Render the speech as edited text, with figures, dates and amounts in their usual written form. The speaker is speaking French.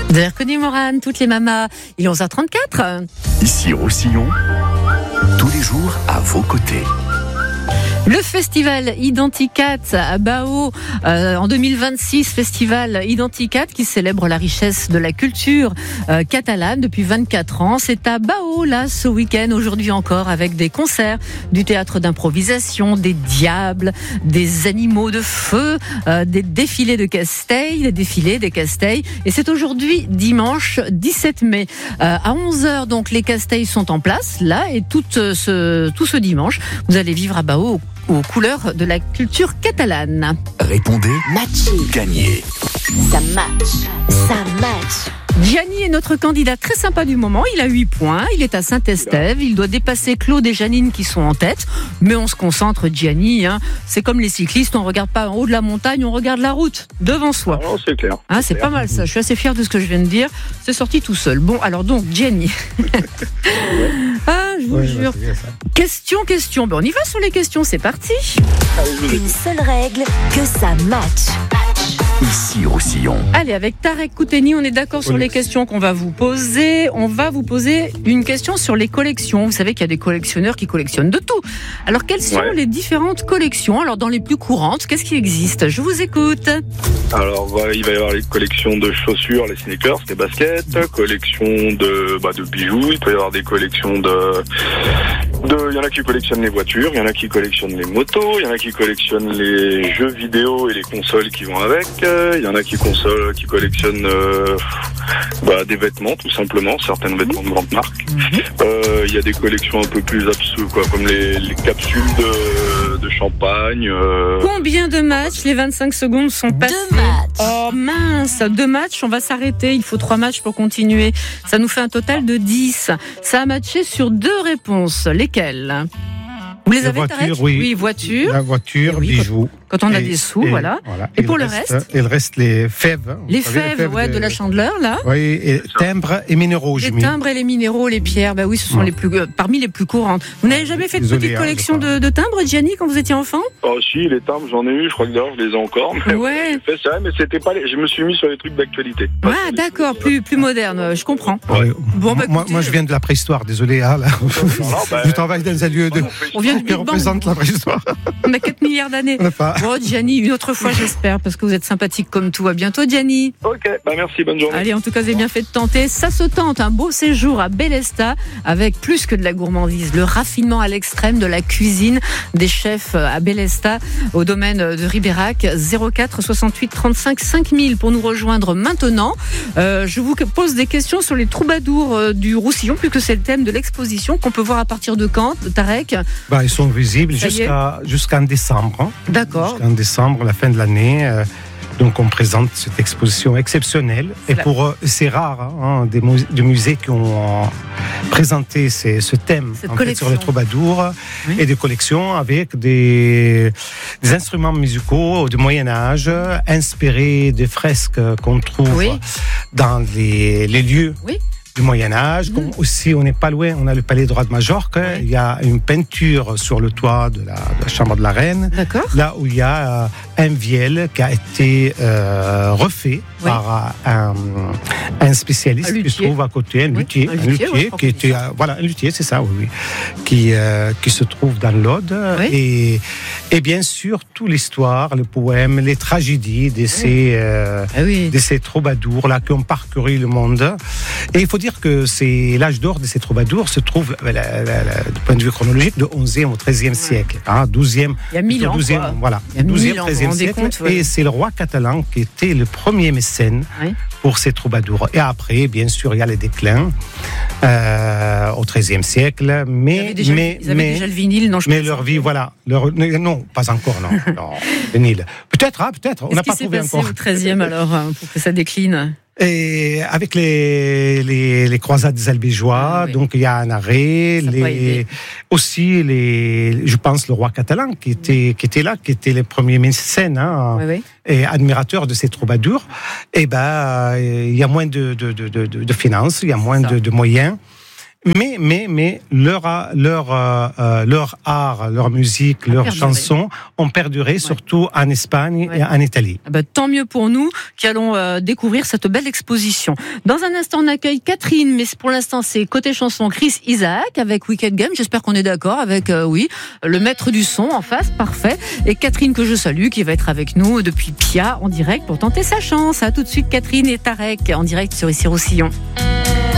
Vous avez reconnu Morane, toutes les mamas. Il est 11h34. Ici Roussillon, tous les jours à vos côtés. Le festival Identicat à Bao en 2026, festival Identicat qui célèbre la richesse de la culture catalane depuis 24 ans. C'est à Bao là ce week-end, aujourd'hui encore, avec des concerts, du théâtre d'improvisation, des diables, des animaux de feu, des défilés de Casteil, des Casteils. Et c'est aujourd'hui dimanche 17 mai à 11h. Donc les Casteils sont en place là et tout ce dimanche, vous allez vivre à Bao aux couleurs de la culture catalane. Répondez, matché, gagnez. Ça match. Gianni est notre candidat très sympa du moment. Il a 8 points, il est à Saint-Estève, il doit dépasser Claude et Janine qui sont en tête. Mais on se concentre, Gianni, c'est comme les cyclistes, on ne regarde pas en haut de la montagne, on regarde la route devant soi. Non, c'est clair. C'est pas mal ça, je suis assez fier de ce que je viens de dire. C'est sorti tout seul. Bon, alors donc, Gianni. Je vous jure. Question. On y va sur les questions, c'est parti. Une seule règle, que ça match. Ici Roussillon. Allez, avec Tarek Kouteni, on est d'accord sur les questions qu'on va vous poser. On va vous poser une question sur les collections. Vous savez qu'il y a des collectionneurs qui collectionnent de tout. Alors, quelles sont les différentes collections ? Alors, dans les plus courantes, qu'est-ce qui existe ? Je vous écoute. Alors, il va y avoir les collections de chaussures, les sneakers, les baskets, collection de bijoux. Il peut y avoir des collections il y en a qui collectionnent les voitures, il y en a qui collectionnent les motos, il y en a qui collectionnent les jeux vidéo et les consoles qui vont avec. Il y en a qui collectionnent des vêtements, tout simplement, certains vêtements de grandes marques. Il y a des collections un peu plus absurdes, comme les capsules de champagne. Combien de matchs ? Les 25 secondes sont passées. 2 matchs. Oh mince, 2 matchs, on va s'arrêter. Il faut 3 matchs pour continuer. Ça nous fait un total de 10. Ça a matché sur 2 réponses. Lesquelles ? Vous les avez, Tarek ? Oui, voiture. La voiture, bijoux. Quand on a des sous, voilà. Et pour le reste ? Et le reste, les fèves. Les fèves, de la Chandeleur, là. Oui, et timbres et minéraux. Les timbres et les minéraux, les pierres, oui, ce sont parmi les plus courantes. Vous n'avez jamais fait de petite collection de timbres, Gianni, quand vous étiez enfant ? Oh si, les timbres, j'en ai eu, je crois que d'ailleurs je les ai encore. Mais j'ai fait ça, mais c'était pas je me suis mis sur les trucs d'actualité. D'accord, plus moderne, je comprends. Ouais. Bon, moi, je viens de la préhistoire, désolé. Là. Je travaille dans un lieu qui représente la préhistoire. On a 4 milliards d'années. Bon, Gianni, une autre fois, j'espère, parce que vous êtes sympathique comme tout. À bientôt, Gianni. Ok, merci, bonne journée. Allez, en tout cas, vous avez bien fait de tenter. Ça se tente, un beau séjour à Bellesta, avec plus que de la gourmandise, le raffinement à l'extrême de la cuisine des chefs à Bellesta, au domaine de Ribérac. 04 68 35 5000 pour nous rejoindre maintenant. Je vous pose des questions sur les troubadours du Roussillon, puisque c'est le thème de l'exposition qu'on peut voir à partir de quand, Tarek ? Ils sont visibles jusqu'en décembre. D'accord. Jusqu'en décembre, la fin de l'année. Donc on présente cette exposition exceptionnelle. C'est rare des musées qui ont présenté ce thème sur les troubadours et des collections avec des instruments musicaux du Moyen-Âge inspirés des fresques qu'on trouve dans les lieux. Du Moyen-Âge, comme aussi on n'est pas loin, on a le palais de roi de Majorque, il y a une peinture sur le toit de la chambre de la reine, là où il y a un vielle qui a été refait par un spécialiste qui se trouve à côté, un luthier qui était un luthier, c'est ça, qui se trouve dans l'Aude, et bien sûr toute l'histoire, le poème, les tragédies de ces troubadours là qui ont parcouru le monde. Et il faut dire que c'est l'âge d'or de ces troubadours se trouve, du point de vue chronologique, de 11e au 13e siècle. 12e, il y a 1000 ans. 12e, 13e siècle. Et c'est le roi catalan qui était le premier mécène pour ces troubadours. Et après, bien sûr, il y a le déclin au 13e siècle. Mais ils avaient déjà le vinyle, non, mais leur vie, non, pas encore, non, vinyle. Peut-être, on n'a pas trouvé encore. Qu'est-ce qui s'est passé au 13e alors, pour que ça décline ? Et avec les croisades des Albigeois, donc il y a un arrêt, aussi je pense le roi catalan qui était là, qui était le premier mécène et admirateur de ces troubadours. Et il y a moins de finances, il y a moins de moyens. mais leur art, leur musique, leurs chansons ont perduré, surtout en Espagne et en Italie. Tant mieux pour nous qui allons découvrir cette belle exposition. Dans un instant, on accueille Catherine, mais pour l'instant, c'est côté chanson Chris Isaak avec Wicked Game. J'espère qu'on est d'accord avec, le maître du son en face, parfait. Et Catherine, que je salue, qui va être avec nous depuis Pia en direct pour tenter sa chance. À tout de suite, Catherine et Tarek en direct sur Ici Roussillon.